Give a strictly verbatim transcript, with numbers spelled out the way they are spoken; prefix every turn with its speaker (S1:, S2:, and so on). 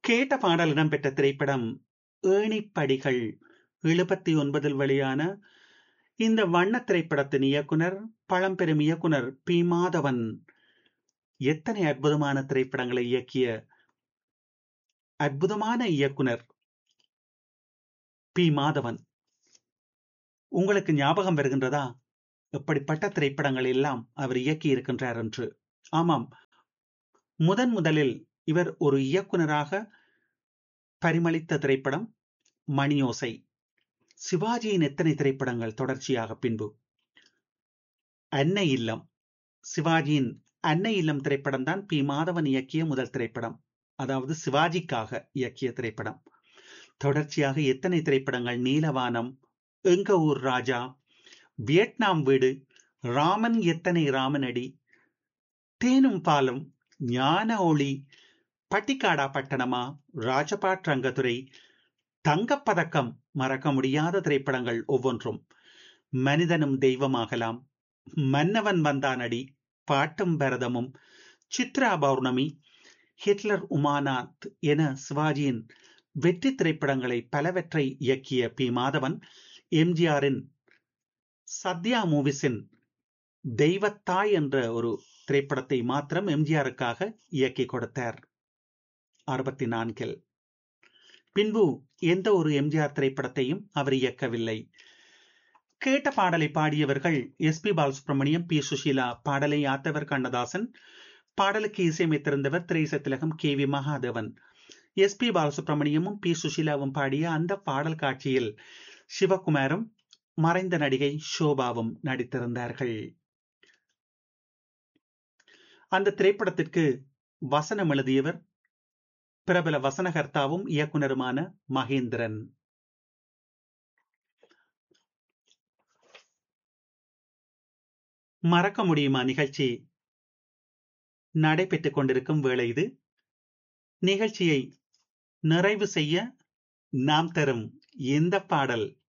S1: கேட்ட பாடல் இடம்பெற்ற திரைப்படம் ஏணிப்படிகள். எழுபத்தி ஒன்பதில் வெளியான இந்த வண்ண திரைப்படத்தின் இயக்குனர் பழம்பெரும் இயக்குனர் பி மாதவன். எத்தனை அற்புதமான திரைப்படங்களை இயக்கிய அற்புதமான இயக்குனர் பி மாதவன். உங்களுக்கு ஞாபகம் வருகின்றதா எப்படிப்பட்ட திரைப்படங்கள் எல்லாம் அவர் இயக்கி இருக்கின்றார் என்று? ஆமாம், முதன் முதலில் இவர் ஒரு இயக்குனராக பரிமளித்த திரைப்படம் மணியோசை. சிவாஜியின் எத்தனை திரைப்படங்கள் தொடர்ச்சியாக பின்பு. அன்னை இல்லம், சிவாஜியின் அன்னை இல்லம் திரைப்படம் தான் பி மாதவன் இயக்கிய முதல் திரைப்படம், அதாவது சிவாஜிக்காக இயக்கிய திரைப்படம். தொடர்ச்சியாக எத்தனை திரைப்படங்கள், நீலவானம், எங்க ஊர் ராஜா, வியட்நாம் வீடு, ராமன் எத்தனை ராமனடி, தேனும் பாலும், ஞான ஒளி, பட்டிக்காடா பட்டணமா, ராஜபாட் ரங்கத்துறை, தங்கப்பதக்கம், மறக்க முடியாத திரைப்படங்கள் ஒவ்வொன்றும். மனிதனும் தெய்வமாகலாம், மன்னவன் வந்தானடி, பாட்டும் பரதமும், சித்ரா பௌர்ணமி, ஹிட்லர் உமானாத் என சிவாஜியின் வெற்றி திரைப்படங்களை பலவற்றை இயக்கிய பி மாதவன் எம்ஜிஆரின் சத்யா மூவிஸின் தெய்வத்தாய் என்ற ஒரு திரைப்படத்தை மாத்திரம் எம்ஜிஆருக்காக இயக்கி கொடுத்தார் அறுபத்தி நான்கில். பின்பு எந்த ஒரு எம்ஜிஆர் திரைப்படத்தையும் அவர் இயக்கவில்லை. கேட்ட பாடலை பாடியவர்கள் S B Balasubramaniam, B Sushila. பாடலை ஆத்தவர் கண்ணதாசன், பாடலுக்கு இசையமைத்திருந்தவர் திரைசத்திலகம் K V Mahadevan. S B பாலசுப்ரமணியமும் B சுஷீலாவும் பாடிய அந்த பாடல் காட்சியில் சிவகுமாரும் மறைந்த நடிகை ஷோபாவும் நடித்திருந்தார்கள். அந்த திரைப்படத்திற்கு வசனம் எழுதியவர் பிரபல வசனகர்த்தாவும் இயக்குனருமான மகேந்திரன். மறக்க முடியுமா நிகழ்ச்சி நடைபெற்றுக் கொண்டிருக்கும் வேளை இது. நிகழ்ச்சியை நிறைவு செய்ய நாம் தரும் இந்த பாடல்